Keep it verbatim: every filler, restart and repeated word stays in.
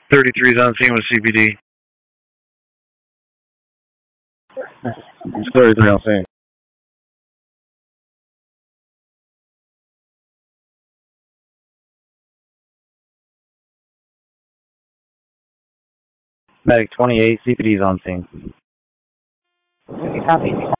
thirty-three is on scene with C P D. It's thirty-three on scene. Medic twenty-eight, C P D's on scene. Copy.